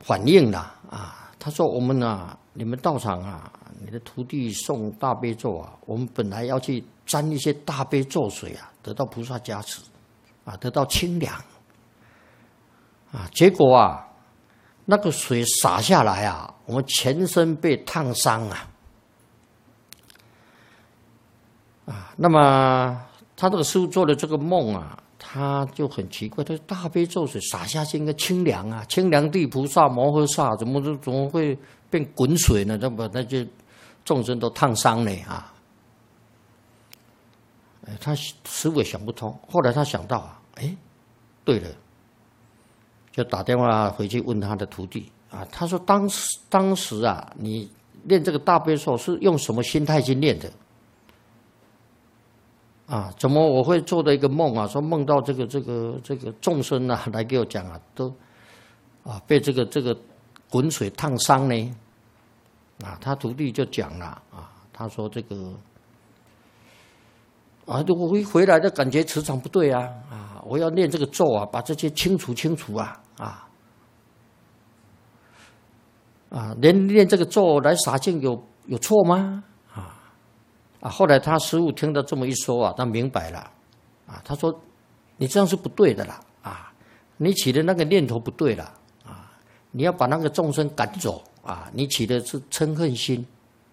反映了啊，他说我们啊，你们道场啊，你的徒弟诵大悲咒啊，我们本来要去沾一些大悲咒水啊，得到菩萨加持啊，得到清凉啊，结果啊，那个水洒下来啊，我们全身被烫伤啊。那么他这个师父做的这个梦啊，他就很奇怪，他说大悲咒水洒下去应该清凉啊，清凉地菩萨摩诃萨怎么会变滚水呢？那就众生都烫伤了啊！他师父也想不通，后来他想到啊，对了，就打电话回去问他的徒弟啊，他说当时啊，你练这个大悲咒是用什么心态去练的？啊，怎么我会做的一个梦啊？说梦到这个众生啊，来给我讲啊，都被这个滚水烫伤呢。啊，他徒弟就讲了啊，他说这个啊，我一回来就感觉磁场不对啊，我要念这个咒啊，把这些清除啊，念这个咒来洒净有错吗？后来他师父听到这么一说啊，他明白了啊，他说你这样是不对的啦啊，你起的那个念头不对了啊，你要把那个众生赶走啊，你起的是嗔恨心，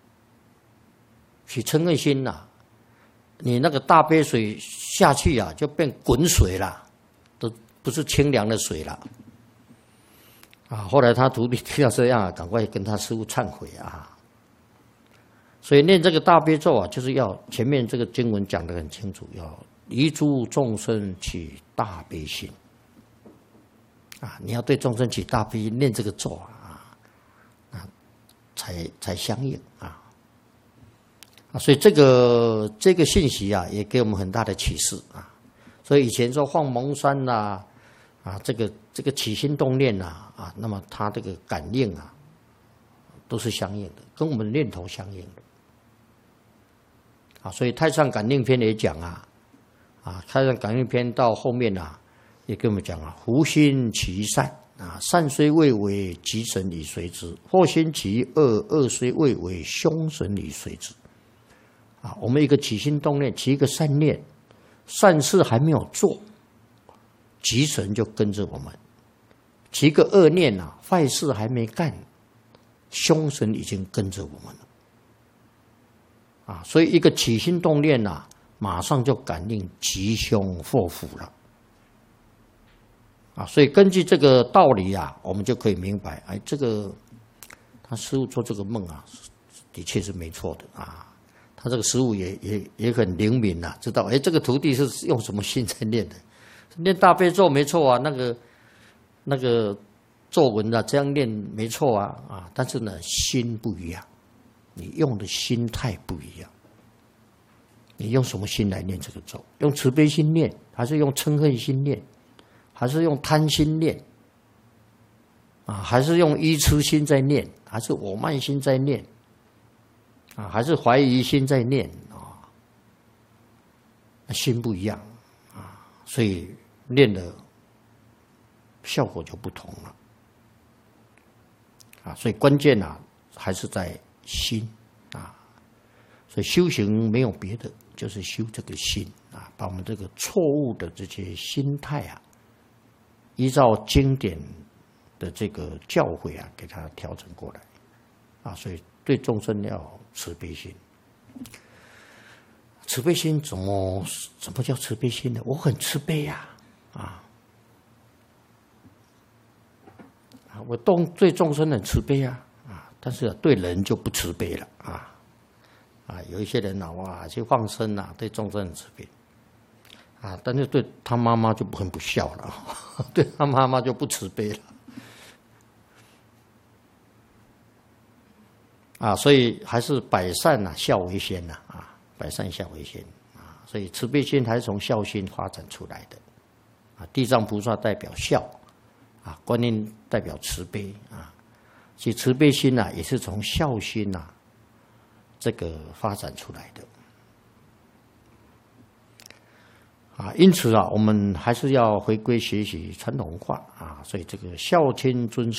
起嗔恨心呐，你那个大杯水下去啊，就变滚水了，都不是清凉的水了啊。后来他徒弟听到这样啊，赶快跟他师父忏悔啊。所以念这个大悲咒啊，就是要前面这个经文讲得很清楚，要离诸众生起大悲心啊，你要对众生起大悲心，念这个咒啊，才相应啊。所以这个信息啊，也给我们很大的启示啊。所以以前说放蒙山呐，这个起心动念呐，那么它这个感应啊，都是相应的，跟我们念头相应的。所以《太上感应篇》也讲《太上感应篇》到后面也跟我们讲福心其善善虽未为，吉神以随之；祸心其恶，恶虽未为，凶神以随之。我们一个起心动念，起一个善念，善事还没有做，吉神就跟着我们；起一个恶念坏事还没干，凶神已经跟着我们了。所以一个起心动念马上就感应吉凶祸福了。所以根据这个道理我们就可以明白，这个他师父做这个梦的确是没错的他这个师父也很灵敏知道这个徒弟是用什么心在念的，念大悲咒没错那个咒文这样念没错但是呢心不一样。你用的心态不一样，你用什么心来念这个咒？用慈悲心念，还是用嗔恨心念，还是用贪心念还是用依痴心在念，还是我慢心在念还是怀疑心在念心不一样所以念的效果就不同了所以关键还是在心所以修行没有别的，就是修这个心把我们这个错误的这些心态依照经典的这个教诲给它调整过来所以对众生要慈悲心。慈悲心怎么叫慈悲心呢？我很慈悲我对众生很慈悲但是对人就不慈悲了有一些人去放生对众生很慈悲但是对他妈妈就很不孝了对他妈妈就不慈悲了所以还是百善孝为先百善孝为先所以慈悲心还是从孝心发展出来的地藏菩萨代表孝观音代表慈悲其实慈悲心也是从孝心这个发展出来的因此我们还是要回归学习传统文化所以这个孝亲尊师